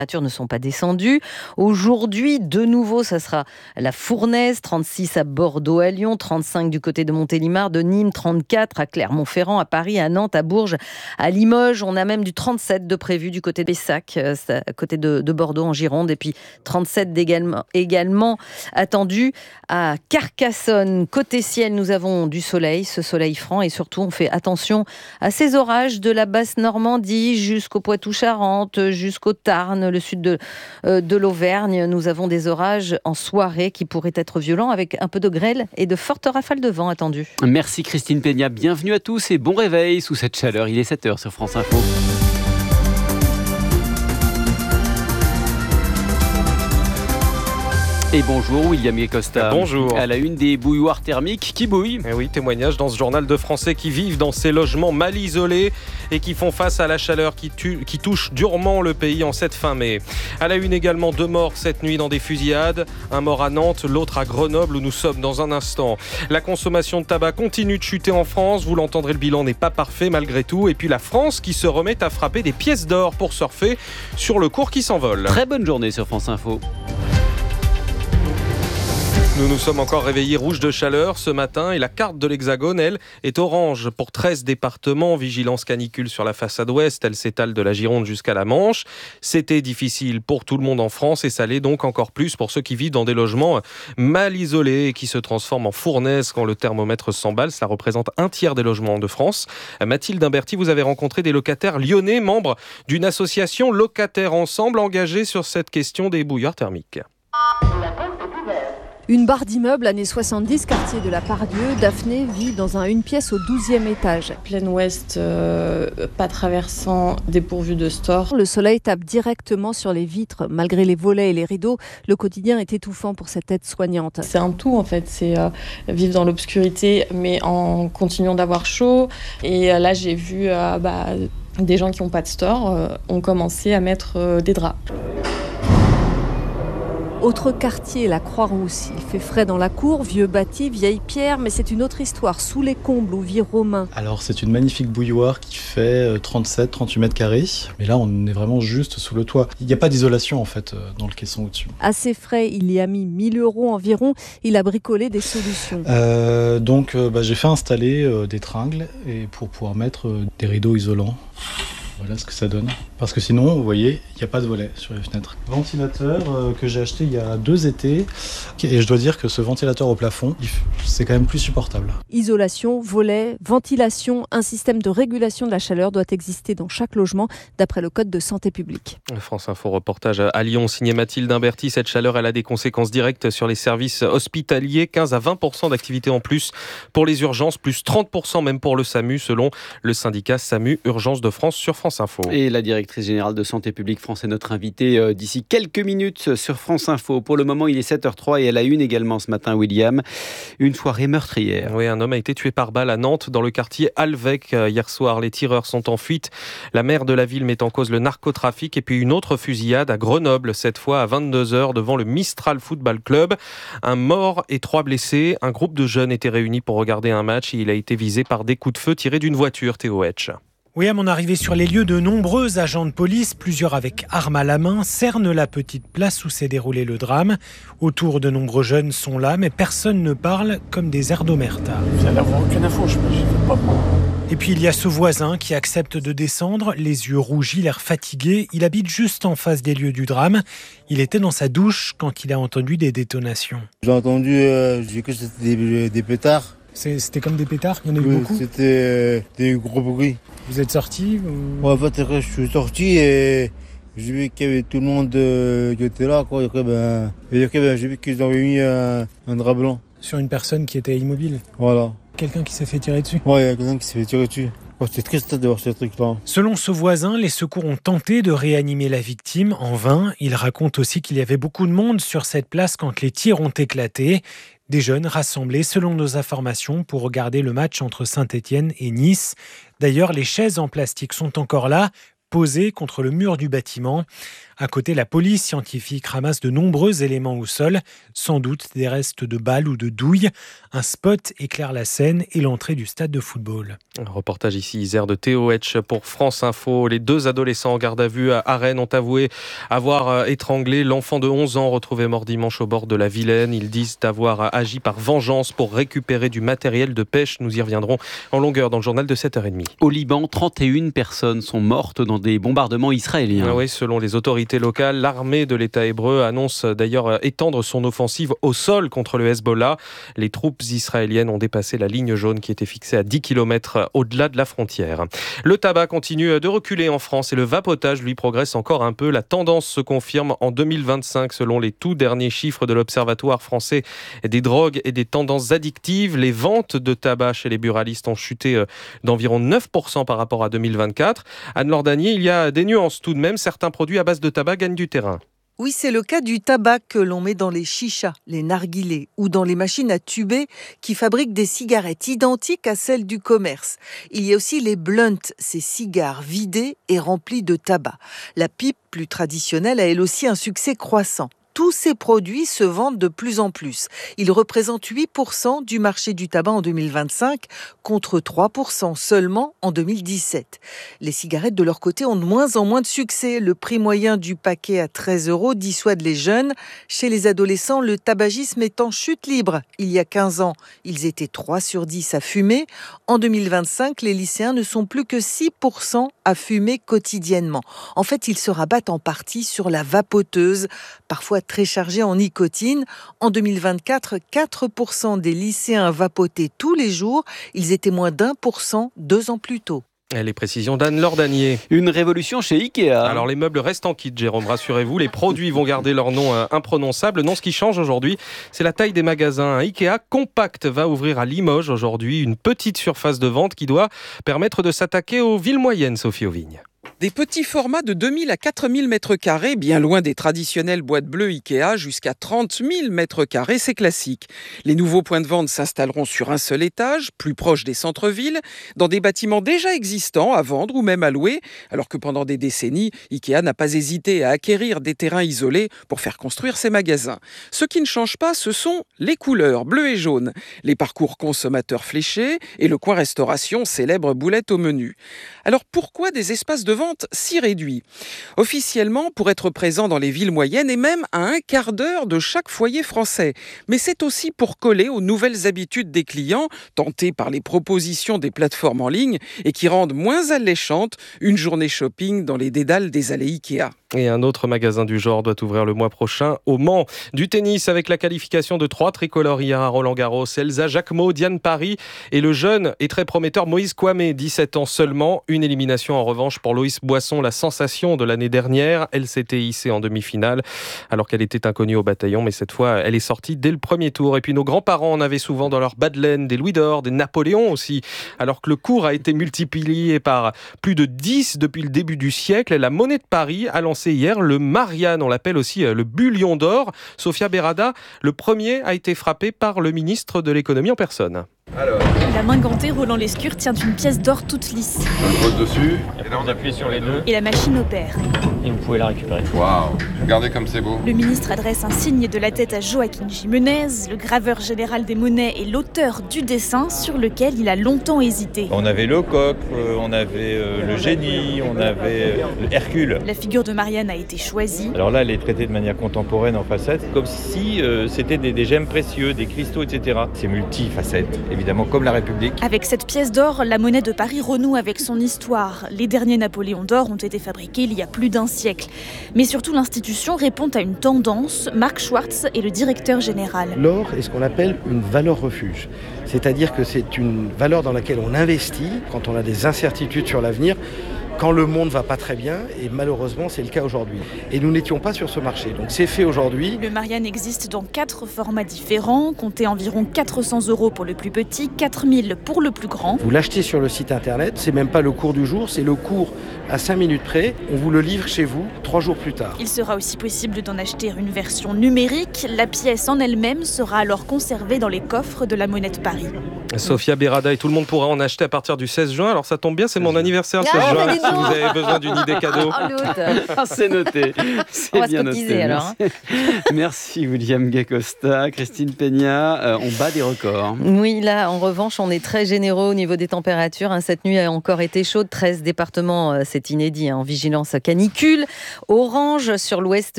Les températures ne sont pas descendues. Aujourd'hui, de nouveau, ça sera la fournaise, 36 à Bordeaux, à Lyon, 35 du côté de Montélimar, de Nîmes, 34 à Clermont-Ferrand, à Paris, à Nantes, à Bourges, à Limoges. On a même du 37 de prévu du côté de Pessac, à côté de Bordeaux en Gironde. Et puis 37 également attendu à Carcassonne. Côté ciel, nous avons du soleil, ce soleil franc. Et surtout, on fait attention à ces orages de la basse Normandie jusqu'au Poitou-Charentes, jusqu'au Tarn, le sud de l'Auvergne. Nous avons des orages en soirée qui pourraient être violents avec un peu de grêle et de fortes rafales de vent attendues. Merci Christine Peña, bienvenue à tous et bon réveil sous cette chaleur. Il est 7h sur France Info. Et bonjour William Costa. Bonjour. À la une des bouilloires thermiques qui bouillent. Et oui, témoignage dans ce journal de Français qui vivent dans ces logements mal isolés et qui font face à la chaleur qui touche durement le pays en cette fin mai. À la une également, 2 morts cette nuit dans des fusillades. Un mort à Nantes, l'autre à Grenoble où nous sommes dans un instant. La consommation de tabac continue de chuter en France. Vous l'entendrez, le bilan n'est pas parfait malgré tout. Et puis la France qui se remet à frapper des pièces d'or pour surfer sur le cours qui s'envole. Très bonne journée sur France Info. Nous nous sommes encore réveillés rouges de chaleur ce matin et la carte de l'Hexagone, elle, est orange pour 13 départements. Vigilance canicule sur la façade ouest, elle s'étale de la Gironde jusqu'à la Manche. C'était difficile pour tout le monde en France et ça l'est donc encore plus pour ceux qui vivent dans des logements mal isolés et qui se transforment en fournaise quand le thermomètre s'emballe. Cela représente un tiers des logements de France. Mathilde Imberti, vous avez rencontré des locataires lyonnais, membres d'une association Locataires Ensemble engagée sur cette question des bouilloires thermiques. Une barre d'immeubles années 70, quartier de la Pardieu. Daphné vit dans une pièce au 12e étage. Plein ouest, pas traversant, dépourvu de store. Le soleil tape directement sur les vitres. Malgré les volets et les rideaux, le quotidien est étouffant pour cette aide-soignante. C'est un tout en fait, c'est vivre dans l'obscurité mais en continuant d'avoir chaud. Et là j'ai vu des gens qui n'ont pas de store ont commencé à mettre des draps. Autre quartier, la Croix-Rousse. Il fait frais dans la cour, vieux bâti, vieille pierre, mais c'est une autre histoire, sous les combles où vit Romain. Alors c'est une magnifique bouilloire qui fait 37-38 mètres carrés, mais là on est vraiment juste sous le toit. Il n'y a pas d'isolation en fait dans le caisson au-dessus. Assez frais, il y a mis 1 000 € environ, il a bricolé des solutions. Donc j'ai fait installer des tringles et pour pouvoir mettre des rideaux isolants. Voilà ce que ça donne. Parce que sinon, vous voyez, il n'y a pas de volet sur les fenêtres. Ventilateur que j'ai acheté il y a 2 étés. Et je dois dire que ce ventilateur au plafond, c'est quand même plus supportable. Isolation, volet, ventilation, un système de régulation de la chaleur doit exister dans chaque logement, d'après le Code de santé publique. France Info reportage à Lyon, signé Mathilde Imberti. Cette chaleur, elle a des conséquences directes sur les services hospitaliers. 15 à 20% d'activité en plus pour les urgences, plus 30% même pour le SAMU, selon le syndicat SAMU Urgences de France sur France Info. Et la directrice générale de Santé publique France est notre invitée d'ici quelques minutes sur France Info. Pour le moment, il est 7h03 et à la une également ce matin, William. Une soirée meurtrière. Oui, un homme a été tué par balle à Nantes, dans le quartier Alvec hier soir. Les tireurs sont en fuite. La maire de la ville met en cause le narcotrafic. Et puis une autre fusillade à Grenoble, cette fois à 22h devant le Mistral Football Club. Un mort et 3 blessés. Un groupe de jeunes était réuni pour regarder un match et il a été visé par des coups de feu tirés d'une voiture, Théo Hetch. Oui, à mon arrivée sur les lieux, de nombreux agents de police, plusieurs avec armes à la main, cernent la petite place où s'est déroulé le drame. Autour, de nombreux jeunes sont là, mais personne ne parle, comme des airs d'omerta. Vous n'allez avoir aucune info, je ne pas. Et puis il y a ce voisin qui accepte de descendre, les yeux rougis, l'air fatigué. Il habite juste en face des lieux du drame. Il était dans sa douche quand il a entendu des détonations. J'ai entendu, j'ai cru que c'était des pétards. C'était comme des pétards, il y en a eu beaucoup. C'était des gros bruits. Vous êtes sorti En fait, je suis sorti et j'ai vu qu'il y avait tout le monde qui était là. Quoi. Et après, j'ai vu qu'ils avaient mis un drap blanc. Sur une personne qui était immobile. Voilà. Quelqu'un qui s'est fait tirer dessus. Ouais, il y a quelqu'un qui s'est fait tirer dessus. C'est triste de voir ce truc-là. Selon ce voisin, les secours ont tenté de réanimer la victime en vain. Il raconte aussi qu'il y avait beaucoup de monde sur cette place quand les tirs ont éclaté. Des jeunes rassemblés, selon nos informations, pour regarder le match entre Saint-Étienne et Nice. D'ailleurs, les chaises en plastique sont encore là. posée contre le mur du bâtiment. À côté, la police scientifique ramasse de nombreux éléments au sol, sans doute des restes de balles ou de douilles. Un spot éclaire la scène et l'entrée du stade de football. Un reportage ici, Isère de Théo Etch pour France Info. Les 2 adolescents en garde à vue à Rennes ont avoué avoir étranglé l'enfant de 11 ans retrouvé mort dimanche au bord de la Vilaine. Ils disent avoir agi par vengeance pour récupérer du matériel de pêche. Nous y reviendrons en longueur dans le journal de 7h30. Au Liban, 31 personnes sont mortes dans des bombardements israéliens. Oui, selon les autorités locales, l'armée de l'État hébreu annonce d'ailleurs étendre son offensive au sol contre le Hezbollah. Les troupes israéliennes ont dépassé la ligne jaune qui était fixée à 10 km au-delà de la frontière. Le tabac continue de reculer en France et le vapotage, lui, progresse encore un peu. La tendance se confirme en 2025 selon les tout derniers chiffres de l'Observatoire français des drogues et des tendances addictives. Les ventes de tabac chez les buralistes ont chuté d'environ 9% par rapport à 2024. Anne-Laure Danier, il y a des nuances tout de même. Certains produits à base de tabac gagnent du terrain. Oui, c'est le cas du tabac que l'on met dans les chichas, les narguilés ou dans les machines à tuber qui fabriquent des cigarettes identiques à celles du commerce. Il y a aussi les blunts, ces cigares vidés et remplis de tabac. La pipe, plus traditionnelle, a elle aussi un succès croissant. Tous ces produits se vendent de plus en plus. Ils représentent 8% du marché du tabac en 2025 contre 3% seulement en 2017. Les cigarettes, de leur côté, ont de moins en moins de succès. Le prix moyen du paquet à 13 € dissuade les jeunes. Chez les adolescents, le tabagisme est en chute libre. Il y a 15 ans, ils étaient 3 sur 10 à fumer. En 2025, les lycéens ne sont plus que 6% à fumer quotidiennement. En fait, ils se rabattent en partie sur la vapoteuse, parfois très chargée en nicotine. En 2024, 4% des lycéens vapotaient tous les jours. Ils étaient moins d'1% 2 ans plus tôt. Et les précisions d'Anne-Laure Danier. Une révolution chez Ikea. Alors les meubles restent en kit, Jérôme, rassurez-vous. Les produits vont garder leur nom imprononçable. Non, ce qui change aujourd'hui, c'est la taille des magasins. Un Ikea compact va ouvrir à Limoges aujourd'hui. Une petite surface de vente qui doit permettre de s'attaquer aux villes moyennes, Sophie Auvigne. Des petits formats de 2000 à 4000 mètres carrés, bien loin des traditionnelles boîtes bleues Ikea, jusqu'à 30 000 mètres carrés, c'est classique. Les nouveaux points de vente s'installeront sur un seul étage, plus proche des centres-villes, dans des bâtiments déjà existants à vendre ou même à louer, alors que pendant des décennies, Ikea n'a pas hésité à acquérir des terrains isolés pour faire construire ses magasins. Ce qui ne change pas, ce sont les couleurs, bleu et jaune, les parcours consommateurs fléchés et le coin restauration, célèbre boulette au menu. Alors pourquoi des espaces de vente si réduits? Officiellement, pour être présent dans les villes moyennes et même à un quart d'heure de chaque foyer français. Mais c'est aussi pour coller aux nouvelles habitudes des clients, tentés par les propositions des plateformes en ligne et qui rendent moins alléchante une journée shopping dans les dédales des allées Ikea. Et un autre magasin du genre doit ouvrir le mois prochain au Mans. Du tennis avec la qualification de 3 tricolores hier à Roland-Garros. Elsa Jacquemot, Diane Paris et le jeune et très prometteur Moïse Kouamé, 17 ans seulement. Une élimination en revanche pour Loïs Boisson, la sensation de l'année dernière. Elle s'était hissée en demi-finale alors qu'elle était inconnue au bataillon. Mais cette fois, elle est sortie dès le premier tour. Et puis nos grands-parents en avaient souvent dans leur bas de laine des Louis d'Or, des Napoléons aussi. Alors que le cours a été multiplié par plus de 10 depuis le début du siècle. La Monnaie de Paris a lancé hier le Marianne, on l'appelle aussi le Bullion d'or. Sofia Berada, le premier a été frappé par le ministre de l'économie en personne. Alors. La main gantée, Roland Lescure tient une pièce d'or toute lisse. On pose dessus. Et là on appuie sur les deux. Et la machine opère. Et vous pouvez la récupérer. Waouh, regardez comme c'est beau. Le ministre adresse un signe de la tête à Joaquin Jimenez, le graveur général des monnaies et l'auteur du dessin sur lequel il a longtemps hésité. On avait Lecoq, on avait le génie, on avait Hercule. La figure de Marianne a été choisie. Alors là, elle est traitée de manière contemporaine en facettes, comme si c'était des gemmes précieux, des cristaux, etc. C'est multifacette, évidemment, comme la République. Avec cette pièce d'or, la Monnaie de Paris renoue avec son histoire. Les derniers Napoléons d'or ont été fabriqués il y a plus d'un siècle. Mais surtout, l'institution répond à une tendance. Marc Schwartz est le directeur général. L'or est ce qu'on appelle une valeur refuge. C'est-à-dire que c'est une valeur dans laquelle on investit quand on a des incertitudes sur l'avenir, quand le monde ne va pas très bien, et malheureusement c'est le cas aujourd'hui. Et nous n'étions pas sur ce marché, donc c'est fait aujourd'hui. Le Marianne existe dans 4 formats différents, comptez environ 400 € pour le plus petit, 4000 pour le plus grand. Vous l'achetez sur le site internet, c'est même pas le cours du jour, c'est le cours à 5 minutes près, on vous le livre chez vous 3 jours plus tard. Il sera aussi possible d'en acheter une version numérique, la pièce en elle-même sera alors conservée dans les coffres de la Monnaie de Paris. Sofia Berada, et tout le monde pourra en acheter à partir du 16 juin, alors ça tombe bien, c'est mon anniversaire le 16 juin. si vous avez besoin d'une idée cadeau. C'est noté. C'est On va bien se cotiser, noté. alors. Merci William Gay-Costa. Christine Peña, on bat des records. Oui, là, en revanche, on est très généreux au niveau des températures. Cette nuit a encore été chaude. 13 départements, c'est inédit, en vigilance canicule. Orange sur l'ouest